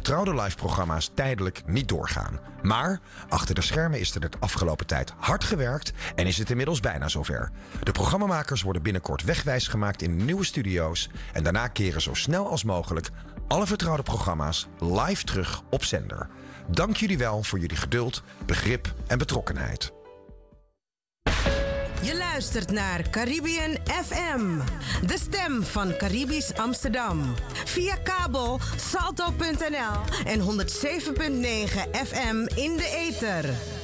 vertrouwde live-programma's tijdelijk niet doorgaan. Maar achter de schermen is er de afgelopen tijd hard gewerkt en is het inmiddels bijna zover. De programmamakers worden binnenkort wegwijs gemaakt in nieuwe studio's en daarna keren zo snel als mogelijk alle vertrouwde programma's live terug op zender. Dank jullie wel voor jullie geduld, begrip en betrokkenheid. Je luistert naar Caribbean FM, de stem van Caribisch Amsterdam. Via kabel salto.nl en 107.9 FM in de ether.